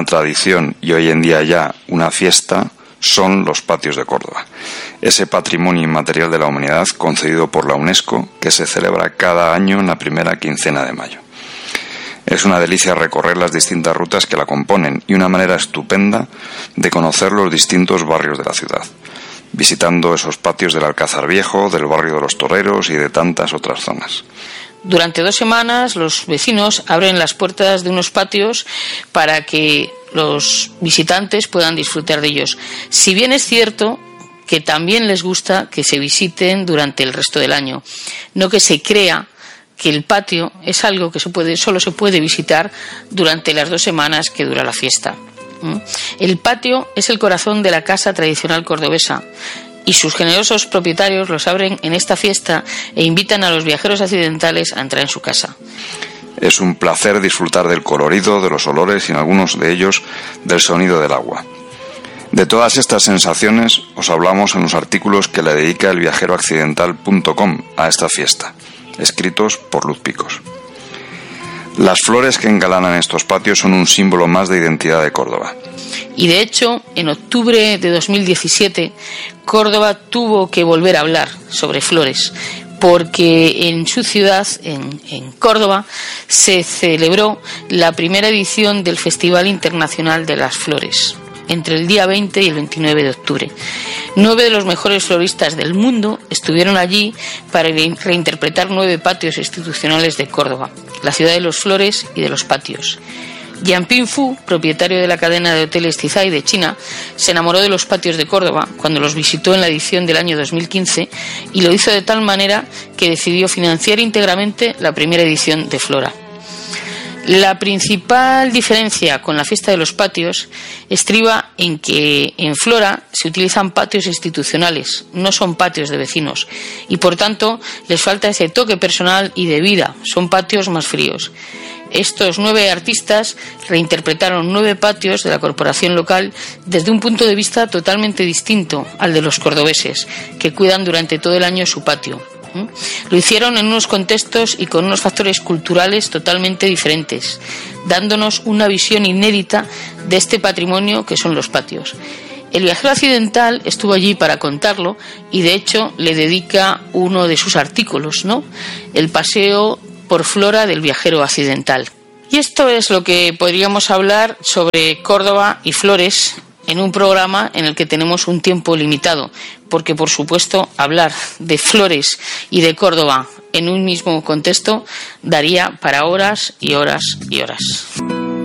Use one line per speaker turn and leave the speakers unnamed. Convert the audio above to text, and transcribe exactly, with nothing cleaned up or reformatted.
tradición y hoy en día ya una fiesta son los patios de Córdoba, ese patrimonio inmaterial de la humanidad concedido por la UNESCO que se celebra cada año en la primera quincena de mayo. Es una delicia recorrer las distintas rutas que la componen y una manera estupenda de conocer los distintos barrios de la ciudad, visitando esos patios del Alcázar Viejo, del barrio de los Toreros y de tantas otras zonas.
Durante dos semanas los vecinos abren las puertas de unos patios para que los visitantes puedan disfrutar de ellos. Si bien es cierto que también les gusta que se visiten durante el resto del año, no que se crea que el patio es algo que se puede, solo se puede visitar durante las dos semanas que dura la fiesta. El patio es el corazón de la casa tradicional cordobesa y sus generosos propietarios los abren en esta fiesta e invitan a los viajeros accidentales a entrar en su casa.
Es un placer disfrutar del colorido, de los olores y en algunos de ellos del sonido del agua. De todas estas sensaciones os hablamos en los artículos que le dedica el viajero accidental punto com a esta fiesta, escritos por Luz Picos. Las flores que engalanan estos patios son un símbolo más de identidad de Córdoba.
Y de hecho, en octubre de dos mil diecisiete, Córdoba tuvo que volver a hablar sobre flores, porque en su ciudad, en, en Córdoba, se celebró la primera edición del Festival Internacional de las Flores, entre el día veinte y el veintinueve de octubre. Nueve de los mejores floristas del mundo estuvieron allí para reinterpretar nueve patios institucionales de Córdoba, la ciudad de los flores y de los patios. Jianping Fu, propietario de la cadena de hoteles Tizay de China, se enamoró de los patios de Córdoba cuando los visitó en la edición del año dos mil quince y lo hizo de tal manera que decidió financiar íntegramente la primera edición de Flora. La principal diferencia con la fiesta de los patios estriba en que en Flora se utilizan patios institucionales, no son patios de vecinos, y por tanto les falta ese toque personal y de vida, son patios más fríos. Estos nueve artistas reinterpretaron nueve patios de la corporación local desde un punto de vista totalmente distinto al de los cordobeses, que cuidan durante todo el año su patio. Lo hicieron en unos contextos y con unos factores culturales totalmente diferentes, dándonos una visión inédita de este patrimonio que son los patios. El viajero accidental estuvo allí para contarlo y de hecho le dedica uno de sus artículos, ¿no? El paseo por Flora del viajero accidental. Y esto es lo que podríamos hablar sobre Córdoba y flores en un programa en el que tenemos un tiempo limitado, porque por supuesto hablar de flores y de Córdoba en un mismo contexto daría para horas y horas y horas.